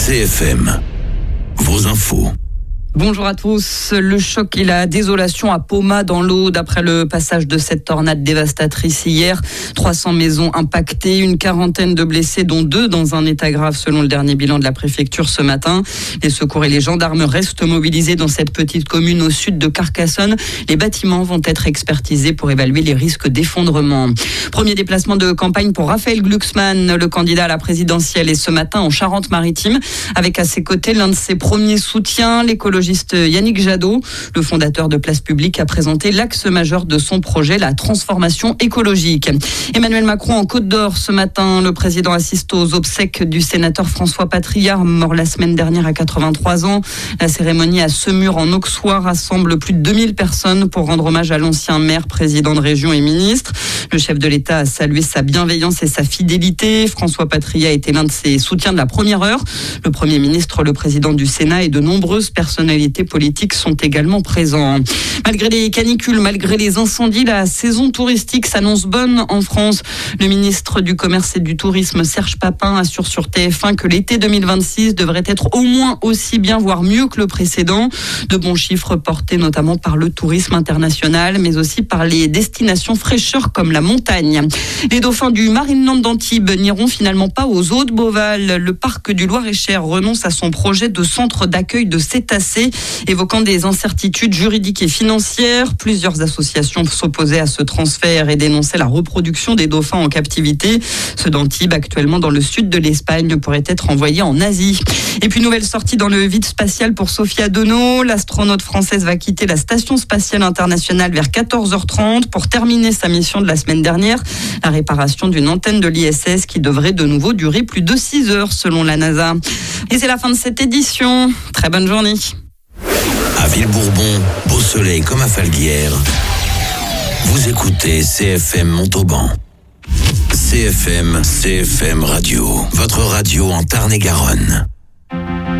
CFM, vos infos. Bonjour à tous. Le choc et la désolation à Poma dans l'Aude après le passage de cette tornade dévastatrice hier. 300 maisons impactées, une quarantaine de blessés dont 2 dans un état grave selon le dernier bilan de la préfecture ce matin. Les secours et les gendarmes restent mobilisés dans cette petite commune au sud de Carcassonne. Les bâtiments vont être expertisés pour évaluer les risques d'effondrement. Premier déplacement de campagne pour Raphaël Glucksmann, le candidat à la présidentielle, est ce matin en Charente-Maritime avec à ses côtés l'un de ses premiers soutiens, l'écologiste Yannick Jadot. Le fondateur de Place Publique a présenté l'axe majeur de son projet, la transformation écologique. Emmanuel Macron en Côte d'Or ce matin. Le président assiste aux obsèques du sénateur François Patriat, mort la semaine dernière à 83 ans. La cérémonie à Semur en Auxois rassemble plus de 2000 personnes pour rendre hommage à l'ancien maire, président de région et ministre. Le chef de l'État a salué sa bienveillance et sa fidélité. François Patriat était l'un de ses soutiens de la première heure. Le Premier ministre, le président du Sénat et de nombreuses personnalités politiques sont également présents. Malgré les canicules, malgré les incendies, la saison touristique s'annonce bonne en France. Le ministre du Commerce et du Tourisme, Serge Papin, assure sur TF1 que l'été 2026 devrait être au moins aussi bien, voire mieux que le précédent. De bons chiffres portés notamment par le tourisme international, mais aussi par les destinations fraîcheurs comme la montagne. Les dauphins du Marineland d'Antibes n'iront finalement pas aux eaux de Beauval. Le parc du Loir-et-Cher renonce à son projet de centre d'accueil de cétacés, évoquant des incertitudes juridiques et financières. Plusieurs associations s'opposaient à ce transfert et dénonçaient la reproduction des dauphins en captivité. Ceux d'Antibes, actuellement dans le sud de l'Espagne, pourraient être envoyés en Asie. Et puis, nouvelle sortie dans le vide spatial pour Sophia Dono. L'astronaute française va quitter la Station spatiale internationale vers 14h30 pour terminer sa mission de la semaine dernière, la réparation d'une antenne de l'ISS qui devrait de nouveau durer plus de 6 heures selon la NASA. Et c'est la fin de cette édition. Très bonne journée. À Villebourbon, beau soleil comme à Falguière. Vous écoutez CFM Montauban. CFM Radio. Votre radio en Tarn-et-Garonne.